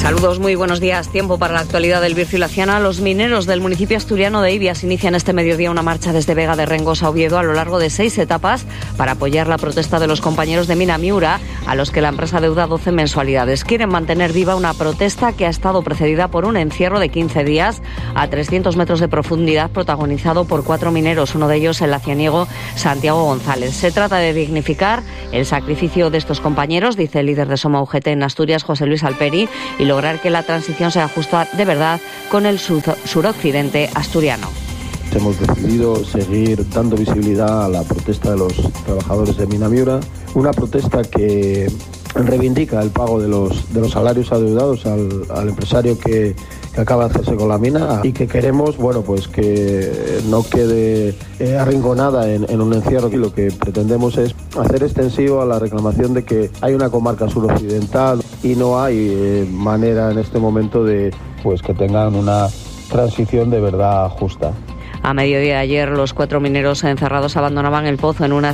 Saludos, muy buenos días. Tiempo para la actualidad del Bierzo y la Ciana. Los mineros del municipio asturiano de Ibias inician este mediodía una marcha desde Vega de Rengos a Oviedo a lo largo de 6 etapas para apoyar la protesta de los compañeros de Mina Miura, a los que la empresa deuda 12 mensualidades. Quieren mantener viva una protesta que ha estado precedida por un encierro de 15 días a 300 metros de profundidad, protagonizado por 4 mineros, uno de ellos el lacianiego Santiago González. Se trata de dignificar el sacrificio de estos compañeros, dice el líder de Soma UGT en Asturias, José Luis Alperi, y lograr que la transición sea justa de verdad con el suroccidente asturiano. Hemos decidido seguir dando visibilidad a la protesta de los trabajadores de Mina Miura, una protesta que reivindica el pago de los salarios adeudados al empresario que acaba de hacerse con la mina, y que queremos, pues que no quede arrinconada en un encierro. Y lo que pretendemos es hacer extensivo a la reclamación de que hay una comarca suroccidental y no hay manera en este momento de que tengan una transición de verdad justa. A mediodía de ayer, los 4 mineros encerrados abandonaban el pozo en una